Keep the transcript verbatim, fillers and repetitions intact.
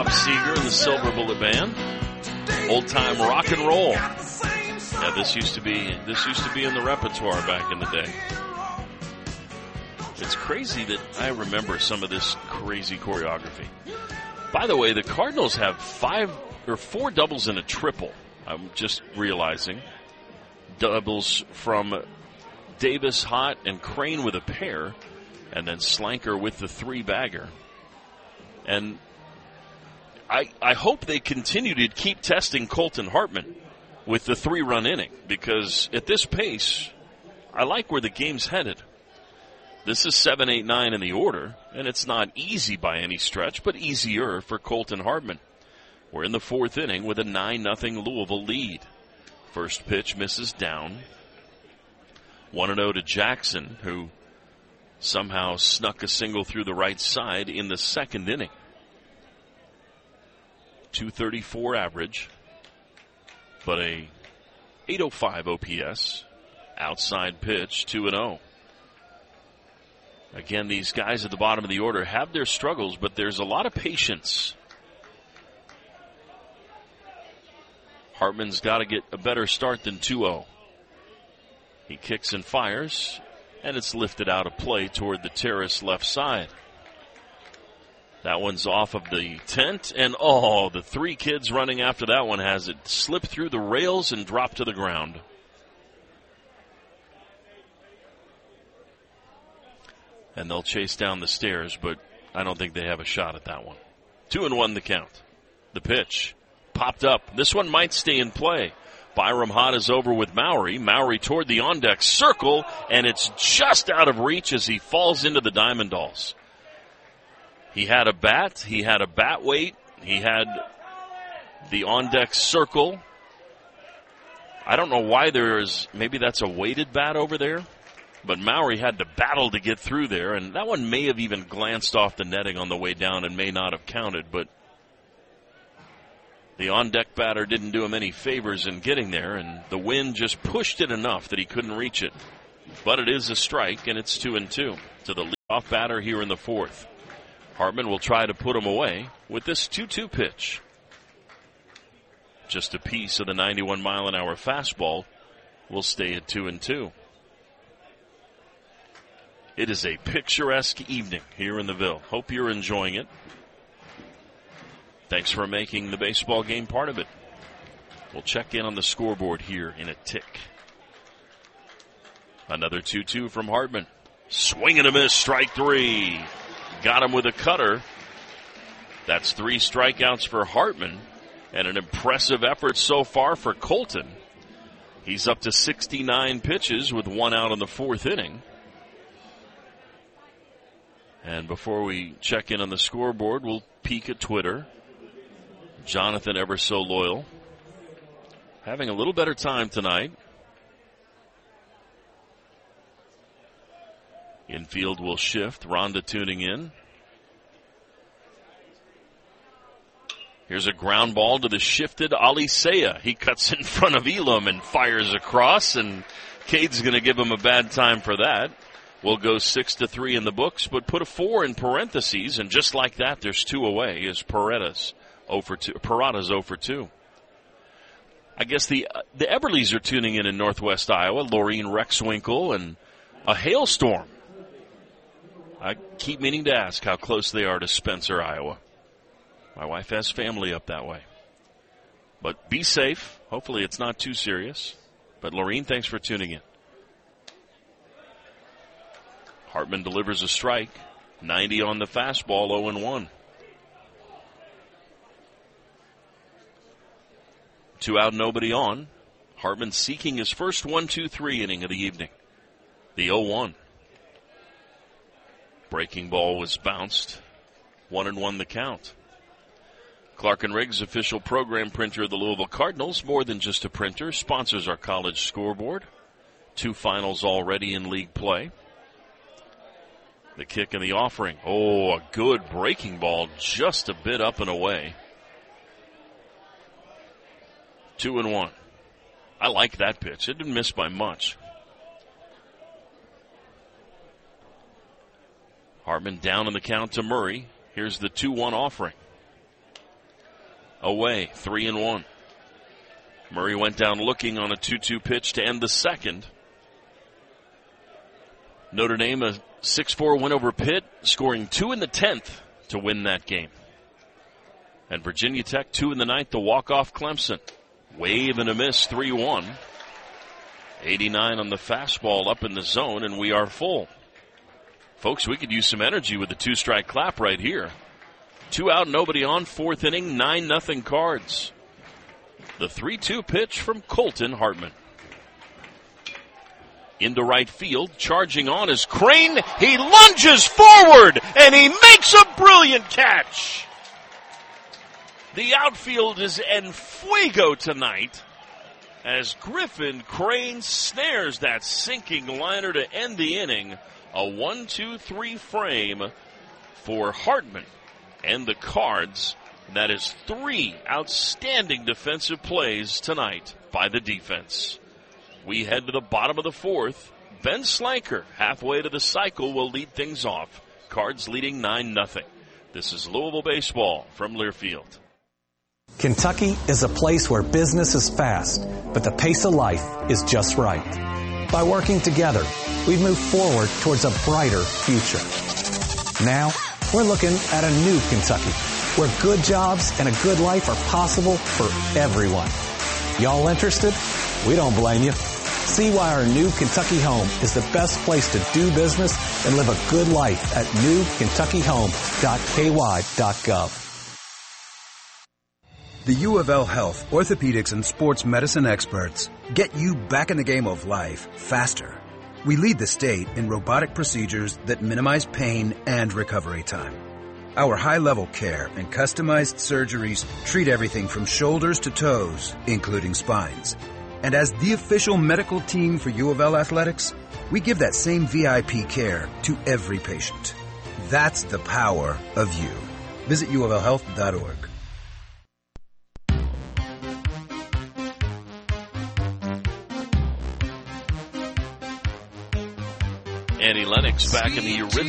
Bob Seger and the Silver Bullet Band. Old time rock and roll. Yeah, this used to be this used to be in the repertoire back in the day. It's crazy that I remember some of this crazy choreography. By the way, the Cardinals have five or four doubles and a triple. I'm just realizing. Doubles from Davis, Hott, and Crane with a pair, and then Slanker with the three-bagger. And I, I hope they continue to keep testing Colton Hartman with the three-run inning, because at this pace, I like where the game's headed. This is seven, eight, nine in the order, and it's not easy by any stretch, but easier for Colton Hartman. We're in the fourth inning with a nine nothing Louisville lead. First pitch misses down. one and oh to Jackson, who somehow snuck a single through the right side in the second inning. two thirty-four average, but a eight oh five O P S. Outside pitch, two and oh. Again, these guys at the bottom of the order have their struggles, but there's a lot of patience. Hartman's got to get a better start than two oh. He kicks and fires, and it's lifted out of play toward the terrace left side. That one's off of the tent, and oh, the three kids running after that one has it slip through the rails and drop to the ground. And they'll chase down the stairs, but I don't think they have a shot at that one. Two and one the count. The pitch popped up. This one might stay in play. Byram Hott is over with Mowry. Mowry toward the on-deck circle, and it's just out of reach as he falls into the Diamond Dolls. He had a bat. He had a bat weight. He had the on-deck circle. I don't know why there is, maybe that's a weighted bat over there. But Mowry had to battle to get through there, and that one may have even glanced off the netting on the way down and may not have counted, but the on-deck batter didn't do him any favors in getting there, and the wind just pushed it enough that he couldn't reach it. But it is a strike, and it's two and two to the leadoff batter here in the fourth. Hartman will try to put him away with this two two pitch. Just a piece of the ninety-one mile an hour fastball will stay at two and two. It is a picturesque evening here in the Ville. Hope you're enjoying it. Thanks for making the baseball game part of it. We'll check in on the scoreboard here in a tick. Another two two from Hartman. Swing and a miss, strike three. Got him with a cutter. That's three strikeouts for Hartman, and an impressive effort so far for Colton. He's up to sixty-nine pitches with one out in the fourth inning. And before we check in on the scoreboard, we'll peek at Twitter. Jonathan, ever so loyal, having a little better time tonight. Infield will shift. Rhonda tuning in. Here's a ground ball to the shifted Alicea. He cuts in front of Elam and fires across, and Cade's going to give him a bad time for that. We'll go six to three in the books, but put a four in parentheses, and just like that, there's two away. Is Paredes oh for two? Parada's oh for two. I guess the uh, the Eberlys are tuning in in Northwest Iowa. Laureen Rexwinkle, and a hailstorm. I keep meaning to ask how close they are to Spencer, Iowa. My wife has family up that way. But be safe. Hopefully it's not too serious. But Laureen, thanks for tuning in. Hartman delivers a strike. ninety on the fastball, oh and one. Two out, nobody on. Hartman seeking his first one two three inning of the evening. The oh one. Breaking ball was bounced. One and one the count. Clark and Riggs, official program printer of the Louisville Cardinals. More than just a printer. Sponsors our college scoreboard. Two finals already in league play. The kick and the offering. Oh, a good breaking ball, just a bit up and away. Two and one. I like that pitch. It didn't miss by much. Hartman down in the count to Murray. Here's the two one offering. away, three and one. Murray went down looking on a two two pitch to end the second. Notre Dame a six four win over Pitt, scoring two in the tenth to win that game. And Virginia Tech two in the ninth to walk off Clemson. Wave and a miss, three one. eighty-nine on the fastball up in the zone, and we are full. Folks, we could use some energy with the two-strike clap right here. Two out, nobody on, fourth inning, nine nothing Cards. The three two pitch from Colton Hartman. Into right field, charging on is Crane. He lunges forward, and he makes a brilliant catch. The outfield is en fuego tonight as Griffin Crane snares that sinking liner to end the inning. A one two three frame for Hartman and the Cards. That is three outstanding defensive plays tonight by the defense. We head to the bottom of the fourth. Ben Slanker, halfway to the cycle, will lead things off. Cards leading nine nothing. This is Louisville Baseball from Learfield. Kentucky is a place where business is fast, but the pace of life is just right. By working together, we've moved forward towards a brighter future. Now, we're looking at a new Kentucky, where good jobs and a good life are possible for everyone. Y'all interested? We don't blame you. See why our new Kentucky home is the best place to do business and live a good life at new kentucky home dot k y dot gov. The U of L Health, Orthopedics, and Sports Medicine experts get you back in the game of life faster. We lead the state in robotic procedures that minimize pain and recovery time. Our high-level care and customized surgeries treat everything from shoulders to toes, including spines. And as the official medical team for U of L Athletics, we give that same V I P care to every patient. That's the power of you. Visit u of l health dot org. Annie Lennox back in the original.